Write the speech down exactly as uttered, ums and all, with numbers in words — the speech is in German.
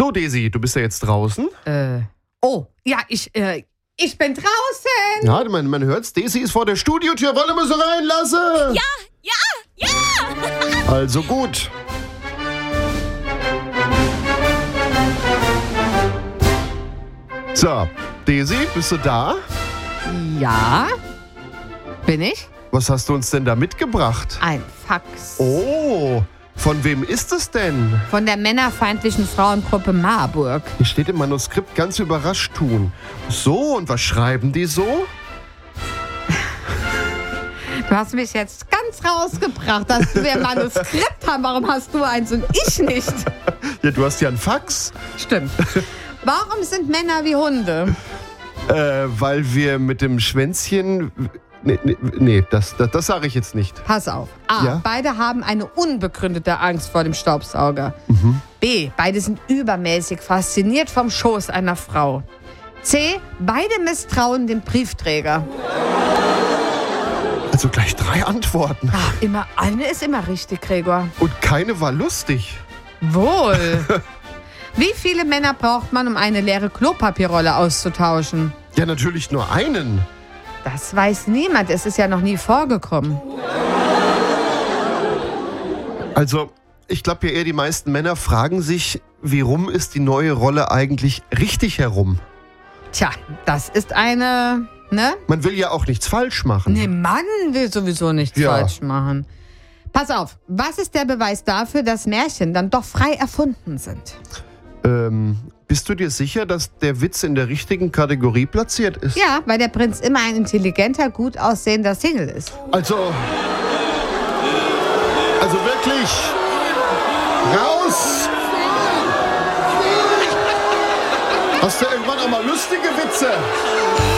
So, Daisy, du bist ja jetzt draußen. Äh, oh, ja, ich, äh, ich bin draußen. Ja, man, man hört's. Daisy ist vor der Studiotür. Wollen wir sie reinlassen? Ja, ja, ja. Also gut. So, Daisy, bist du da? Ja, bin ich? Was hast du uns denn da mitgebracht? Ein Fax. Oh, von wem ist es denn? Von der männerfeindlichen Frauengruppe Marburg. Hier steht im Manuskript ganz überrascht tun. So, und was schreiben die so? Du hast mich jetzt ganz rausgebracht, dass wir ein Manuskript haben. Warum hast du eins und ich nicht? Ja, du hast ja ein Fax. Stimmt. Warum sind Männer wie Hunde? Äh, weil wir mit dem Schwänzchen... Nee, nee, nee das, das, das sage ich jetzt nicht. Pass auf. A. Ja? Beide haben eine unbegründete Angst vor dem Staubsauger. Mhm. B. Beide sind übermäßig fasziniert vom Schoß einer Frau. C. Beide misstrauen dem Briefträger. Also gleich drei Antworten. Ah, immer, eine ist immer richtig, Gregor. Und keine war lustig. Wohl. Wie viele Männer braucht man, um eine leere Klopapierrolle auszutauschen? Ja, natürlich nur einen. Das weiß niemand. Es ist ja noch nie vorgekommen. Also, ich glaube ja eher, die meisten Männer fragen sich, wie rum ist die neue Rolle eigentlich richtig herum? Tja, das ist eine, ne? Man will ja auch nichts falsch machen. Ne, Mann will sowieso nichts Ja. falsch machen. Pass auf, was ist der Beweis dafür, dass Märchen dann doch frei erfunden sind? Ähm, bist du dir sicher, dass der Witz in der richtigen Kategorie platziert ist? Ja, weil der Prinz immer ein intelligenter, gut aussehender Single ist. Also, also wirklich, raus! Hast du irgendwann auch mal lustige Witze?